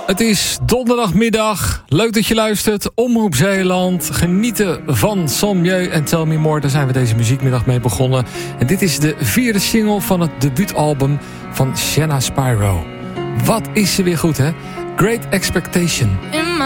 Het is donderdagmiddag. Leuk dat je luistert. Omroep Zeeland. Genieten van Sommieu en Tell Me More. Daar zijn we deze muziekmiddag mee begonnen. En dit is de 4e single van het debuutalbum van Shanna Spyro. Wat is ze weer goed, hè? Great Expectation.